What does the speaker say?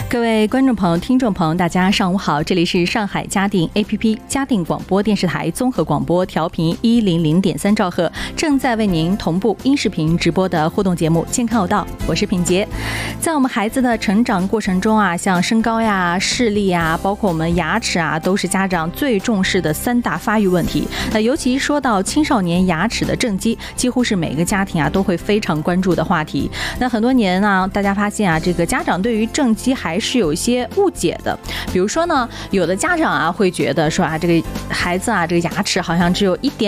各位观众朋友、听众朋友，大家上午好，这里是上海嘉定 APP 嘉定广播电视台综合广播调频100.3兆赫，正在为您同步音视频直播的互动节目《健康有道》，我是品杰。在我们孩子的成长过程中啊，像身高呀、视力呀，包括我们牙齿啊，都是家长最重视的3大发育问题。尤其说到青少年牙齿的正畸，几乎是每个家庭啊都会非常关注的话题。那很多年呢，大家发现啊，这个家长对于正畸还是有一些误解的。比如说呢，有的家长啊会觉得说啊，这个孩子啊，这个牙齿好像只有一点